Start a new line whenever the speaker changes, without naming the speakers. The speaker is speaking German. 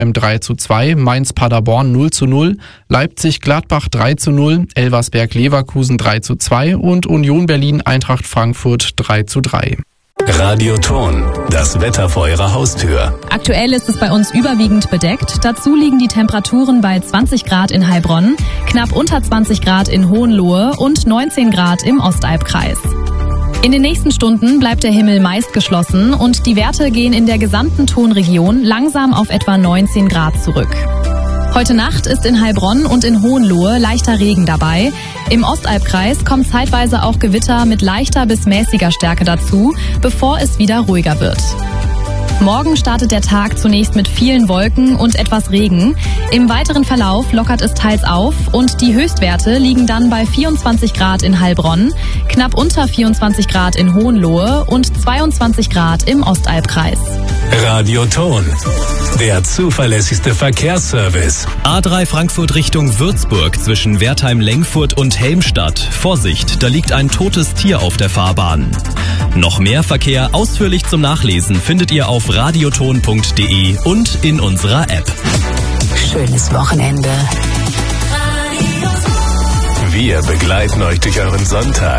3:2, Mainz-Paderborn 0:0, Leipzig-Gladbach 3:0, Elversberg-Leverkusen 3:2 und Union Berlin-Eintracht Frankfurt 3:3.
Radioton, das Wetter vor Ihrer Haustür.
Aktuell ist es bei uns überwiegend bedeckt. Dazu liegen die Temperaturen bei 20 Grad in Heilbronn, knapp unter 20 Grad in Hohenlohe und 19 Grad im Ostalbkreis. In den nächsten Stunden bleibt der Himmel meist geschlossen und die Werte gehen in der gesamten Tonregion langsam auf etwa 19 Grad zurück. Heute Nacht ist in Heilbronn und in Hohenlohe leichter Regen dabei. Im Ostalbkreis kommen zeitweise auch Gewitter mit leichter bis mäßiger Stärke dazu, bevor es wieder ruhiger wird. Morgen startet der Tag zunächst mit vielen Wolken und etwas Regen. Im weiteren Verlauf lockert es teils auf und die Höchstwerte liegen dann bei 24 Grad in Heilbronn, knapp unter 24 Grad in Hohenlohe und 22 Grad im Ostalbkreis.
Radioton, der zuverlässigste Verkehrsservice.
A3 Frankfurt Richtung Würzburg zwischen Wertheim-Lengfurt und Helmstadt. Vorsicht, da liegt ein totes Tier auf der Fahrbahn. Noch mehr Verkehr ausführlich zum Nachlesen findet ihr auf radioton.de und in unserer App.
Schönes Wochenende.
Wir begleiten euch durch euren Sonntag.